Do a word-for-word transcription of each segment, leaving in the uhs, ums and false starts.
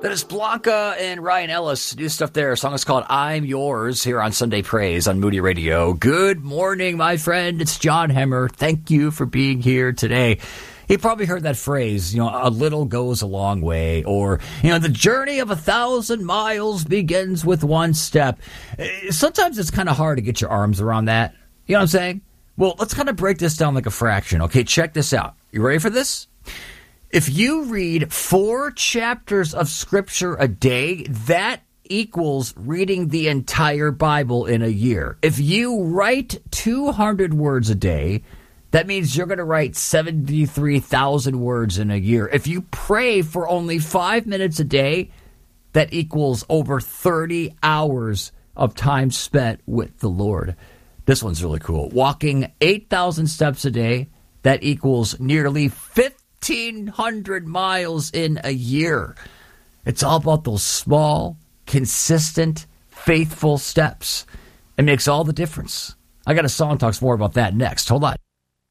That is Blanca and Ryan Ellis. New stuff there. A song is called I'm Yours here on Sunday Praise on Moody Radio. Good morning, my friend. It's John Hemmer. Thank you for being here today. You probably heard that phrase, you know, a little goes a long way, or, you know, the journey of a thousand miles begins with one step. Sometimes it's kind of hard to get your arms around that. You know what I'm saying? Well, let's kind of break this down like a fraction. Okay, check this out. You ready for this? If you read four chapters of Scripture a day, that equals reading the entire Bible in a year. If you write two hundred words a day, that means you're going to write seventy-three thousand words in a year. If you pray for only five minutes a day, that equals over thirty hours of time spent with the Lord. This one's really cool. Walking eight thousand steps a day, that equals nearly fifteen hundred miles in a year. It's all about those small, consistent, faithful steps. It makes all the difference. I got a song talks more about that next. Hold on.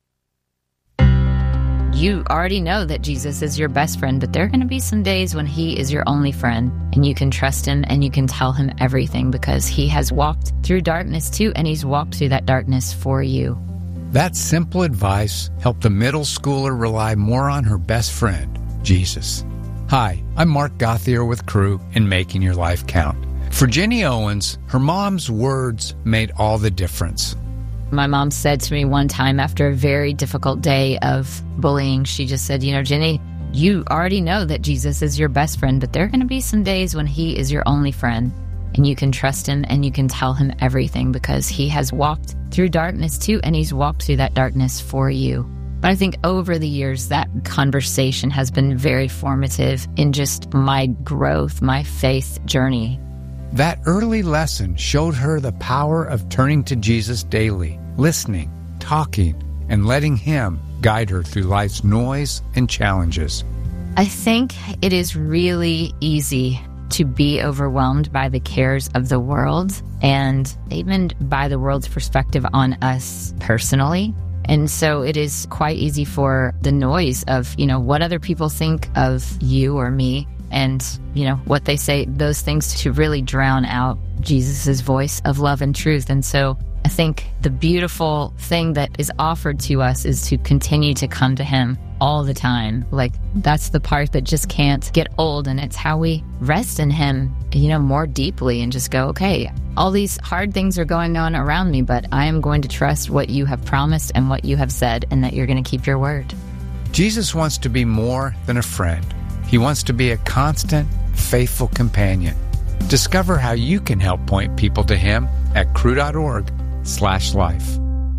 You already know that Jesus is your best friend, but there are going to be some days when he is your only friend, and you can trust him and you can tell him everything because he has walked through darkness too, and he's walked through that darkness for you. That simple advice helped a middle schooler rely more on her best friend, Jesus. Hi, I'm Mark Gothier with Crew in Making Your Life Count. For Jenny Owens, her mom's words made all the difference. My mom said to me one time after a very difficult day of bullying, she just said, you know, Jenny, you already know that Jesus is your best friend, but there are going to be some days when he is your only friend, and you can trust him and you can tell him everything because he has walked through darkness too, and he's walked through that darkness for you. But I think over the years, that conversation has been very formative in just my growth, my faith journey. That early lesson showed her the power of turning to Jesus daily, listening, talking, and letting him guide her through life's noise and challenges. I think it is really easy to be overwhelmed by the cares of the world and even by the world's perspective on us personally. And so it is quite easy for the noise of, you know, what other people think of you or me and, you know, what they say, those things to really drown out Jesus's voice of love and truth. And so I think the beautiful thing that is offered to us is to continue to come to him all the time. Like, that's the part that just can't get old, and it's how we rest in him, you know, more deeply and just go, okay, all these hard things are going on around me, but I am going to trust what you have promised and what you have said, and that you're going to keep your word. Jesus wants to be more than a friend. He wants to be a constant, faithful companion. Discover how you can help point people to him at crew.org slash life.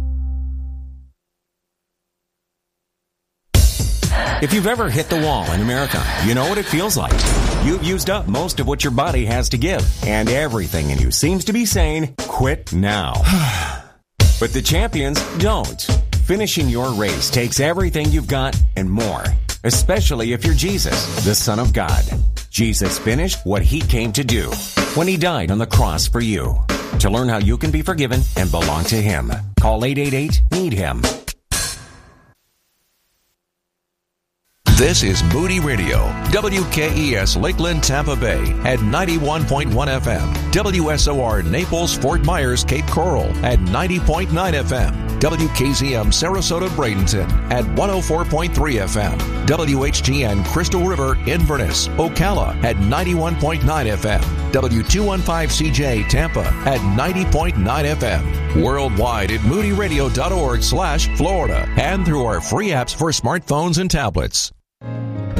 If you've ever hit the wall in a marathon, you know what it feels like. You've used up most of what your body has to give, and everything in you seems to be saying, quit now. But the champions don't. Finishing your race takes everything you've got and more, especially if you're Jesus, the Son of God. Jesus finished what he came to do when he died on the cross for you. To learn how you can be forgiven and belong to him, call eight eight eight, need him. This is Moody Radio, W K E S Lakeland, Tampa Bay at ninety-one point one F M, W S O R Naples, Fort Myers, Cape Coral at ninety point nine F M, W K Z M Sarasota, Bradenton at one oh four point three F M, W H G N Crystal River, Inverness, Ocala at ninety-one point nine F M, W two fifteen C J Tampa at ninety point nine F M, worldwide at moodyradio.org slash Florida, and through our free apps for smartphones and tablets.